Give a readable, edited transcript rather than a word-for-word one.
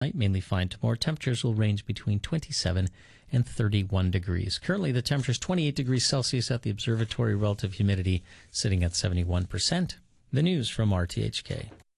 Mainly fine tomorrow. Temperatures will range between 27 and 31 degrees. Currently, the temperature is 28 degrees Celsius at the observatory. Relative humidity sitting at 71%. The news from RTHK.